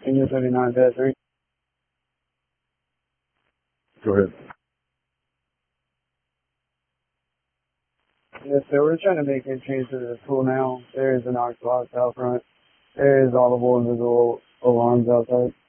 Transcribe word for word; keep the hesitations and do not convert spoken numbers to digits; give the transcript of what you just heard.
Indian seventy-nine dash three. Go ahead. Yes, sir. We're trying to make a change to the pool now. There is an arc box out front. There is audible and visual alarms outside.